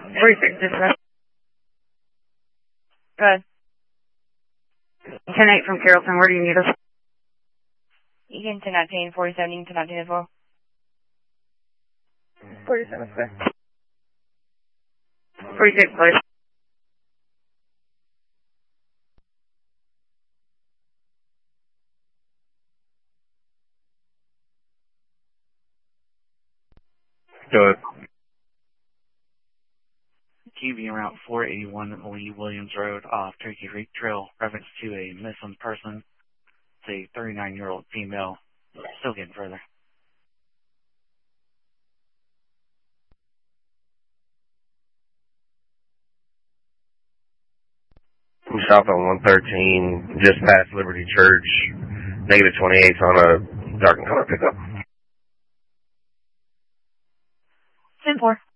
46 dispatch. Go ahead. 10-8 from Carrollton, where do you need us? You can 10-19, 47, you can 10-19 as well. 47, sir. 46, please. Go ahead. TV Route 481 Lee Williams Road off Turkey Creek Trail, reference to a missing person. It's a 39-year-old female. Still getting further. I'm south on 113, just past Liberty Church, negative 28 on a dark and color pickup. 10-4.